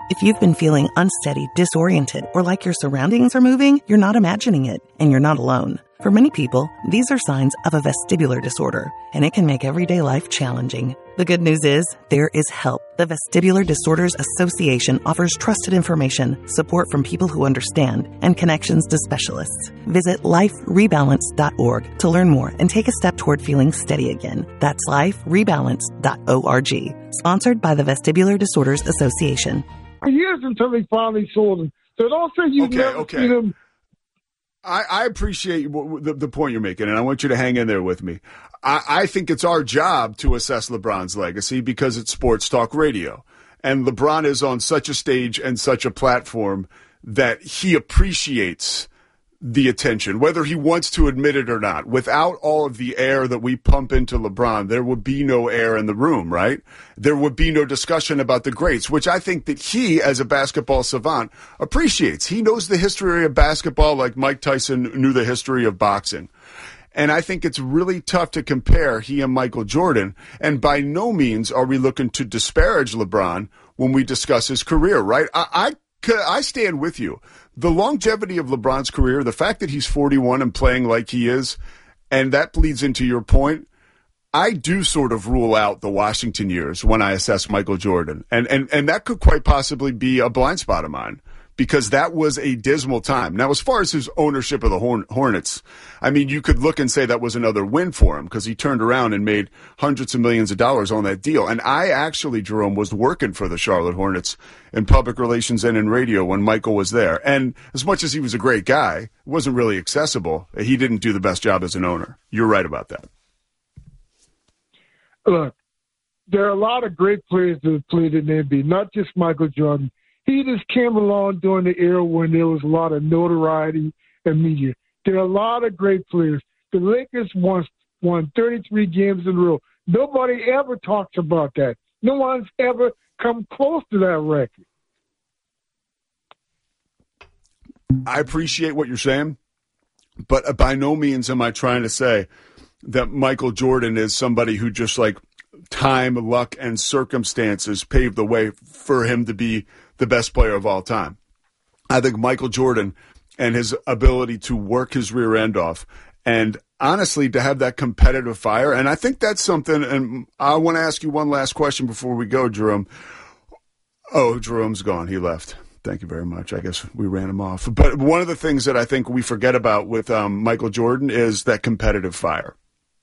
If you've been feeling unsteady, disoriented, or like your surroundings are moving, you're not imagining it, and you're not alone. For many people, these are signs of a vestibular disorder, and it can make everyday life challenging. The good news is, there is help. The Vestibular Disorders Association offers trusted information, support from people who understand, and connections to specialists. Visit liferebalance.org to learn more and take a step toward feeling steady again. That's liferebalance.org. Sponsored by the Vestibular Disorders Association. Years until they finally sold him. So don't say you've never seen him. I appreciate the point you're making, and I want you to hang in there with me. I think it's our job to assess LeBron's legacy because it's sports talk radio. And LeBron is on such a stage and such a platform that he appreciates the attention, whether he wants to admit it or not. Without all of the air that we pump into LeBron, there would be no air in the room, right? There would be no discussion about the greats, which I think that he, as a basketball savant, appreciates. He knows the history of basketball like Mike Tyson knew the history of boxing. And I think it's really tough to compare he and Michael Jordan. And by no means are we looking to disparage LeBron when we discuss his career, right? I stand with you. The longevity of LeBron's career, the fact that he's 41 and playing like he is, and that bleeds into your point, I do sort of rule out the Washington years when I assess Michael Jordan. And that could quite possibly be a blind spot of mine because that was a dismal time. Now, as far as his ownership of the Hornets, I mean, you could look and say that was another win for him because he turned around and made hundreds of millions of dollars on that deal. And I actually, Jerome, was working for the Charlotte Hornets in public relations and in radio when Michael was there. And as much as he was a great guy, it wasn't really accessible. He didn't do the best job as an owner. You're right about that. Look, there are a lot of great players that have played in the NBA, not just Michael Jordan. He just came along during the era when there was a lot of notoriety and media. There are a lot of great players. The Lakers won 33 games in a row. Nobody ever talks about that. No one's ever come close to that record. I appreciate what you're saying, but by no means am I trying to say that Michael Jordan is somebody who just like time, luck, and circumstances paved the way for him to be the best player of all time. I think Michael Jordan and his ability to work his rear end off and honestly to have that competitive fire, and I think that's something, and I want to ask you one last question before we go, Jerome. Oh, Jerome's gone. He left. Thank you very much. I guess we ran him off. But one of the things that I think we forget about with Michael Jordan is that competitive fire.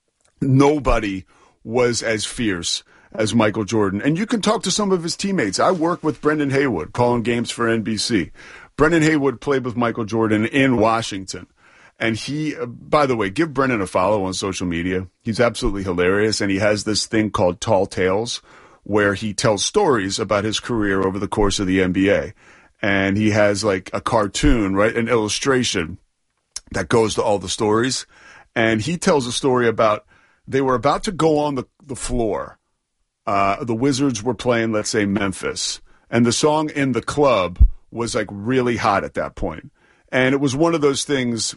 Nobody was as fierce as Michael Jordan. And you can talk to some of his teammates. I work with Brendan Haywood, calling games for NBC. Brendan Haywood played with Michael Jordan in Washington. And he, by the way, give Brendan a follow on social media. He's absolutely hilarious. And he has this thing called Tall Tales, where he tells stories about his career over the course of the NBA. And he has like a cartoon, right? An illustration that goes to all the stories. And he tells a story about they were about to go on the floor. The Wizards were playing, let's say, Memphis. And the song In the Club was like really hot at that point. And it was one of those things,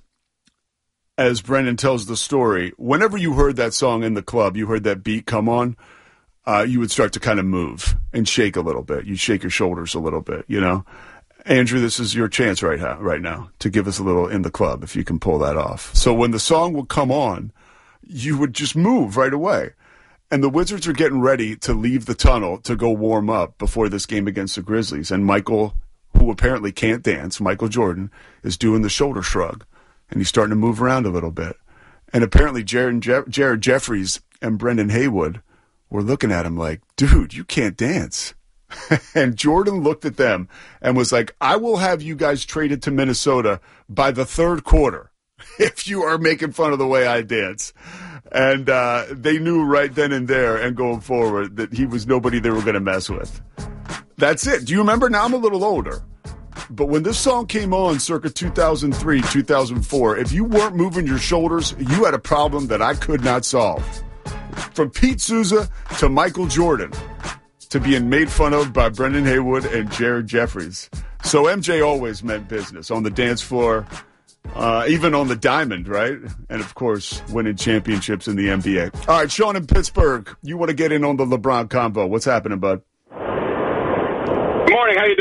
as Brendan tells the story, whenever you heard that song In the Club, you heard that beat come on, you would start to kind of move and shake a little bit. You'd shake your shoulders a little bit, you know. Andrew, this is your chance right now to give us a little In the Club, if you can pull that off. So when the song would come on, you would just move right away. And the Wizards are getting ready to leave the tunnel to go warm up before this game against the Grizzlies. And Michael, who apparently can't dance, Michael Jordan, is doing the shoulder shrug. And he's starting to move around a little bit. And apparently Jared Jeffries and Brendan Haywood were looking at him like, dude, you can't dance. And Jordan looked at them and was like, I will have you guys traded to Minnesota by the third quarter if you are making fun of the way I dance. And they knew right then and there and going forward that he was nobody they were going to mess with. That's it. Do you remember? Now I'm a little older. But when this song came on circa 2003, 2004, if you weren't moving your shoulders, you had a problem that I could not solve. From Pete Souza to Michael Jordan to being made fun of by Brendan Haywood and Jared Jeffries. So MJ always meant business on the dance floor, even on the diamond, right? And, of course, winning championships in the NBA. All right, Sean in Pittsburgh, you want to get in on the LeBron combo. What's happening, bud? Good morning. How you doing?